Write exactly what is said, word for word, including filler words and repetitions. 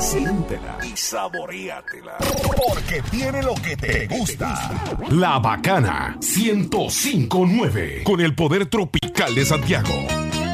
Siéntela y saboréatela. Porque tiene lo que te gusta. La Bacana ciento cinco punto nueve con el poder tropical de Santiago.